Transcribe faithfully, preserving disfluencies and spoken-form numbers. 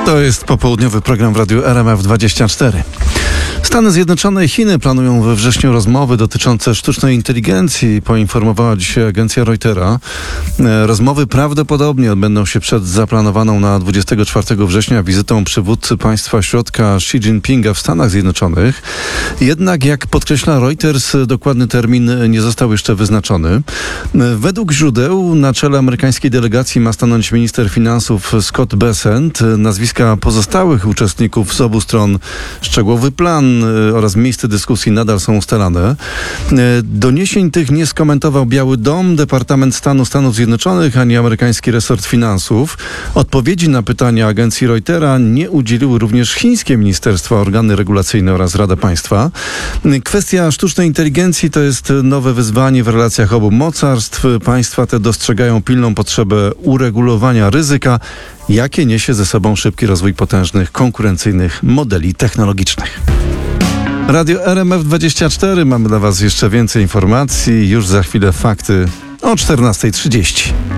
To jest popołudniowy program w Radiu R M F dwadzieścia cztery. Stany Zjednoczone i Chiny planują we wrześniu rozmowy dotyczące sztucznej inteligencji, poinformowała dzisiaj agencja Reutera. Rozmowy prawdopodobnie odbędą się przed zaplanowaną na dwudziestego czwartego września wizytą przywódcy państwa środka Xi Jinpinga w Stanach Zjednoczonych. Jednak, jak podkreśla Reuters, dokładny termin nie został jeszcze wyznaczony. Według źródeł na czele amerykańskiej delegacji ma stanąć minister finansów Scott Bessent. Nazwiska pozostałych uczestników z obu stron, szczegółowy plan oraz miejsce dyskusji nadal są ustalane. Doniesień tych nie skomentował Biały Dom, Departament Stanu Stanów Zjednoczonych, ani amerykański resort finansów. Odpowiedzi na pytania agencji Reutera nie udzieliły również chińskie ministerstwa, organy regulacyjne oraz Rada Państwa. Kwestia sztucznej inteligencji to jest nowe wyzwanie w relacjach obu mocarstw. Państwa te dostrzegają pilną potrzebę uregulowania ryzyka, jakie niesie ze sobą szybki rozwój potężnych, konkurencyjnych modeli technologicznych. Radio R M F dwadzieścia cztery. Mamy dla Was jeszcze więcej informacji. Już za chwilę fakty o czternasta trzydzieści.